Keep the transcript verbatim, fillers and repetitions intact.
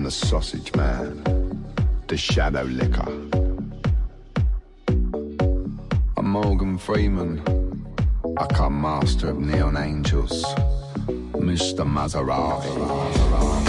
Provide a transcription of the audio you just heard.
the sausage man, the shadow licker. I'm Morgan Freeman, I come master of neon angels, Mister Maserati.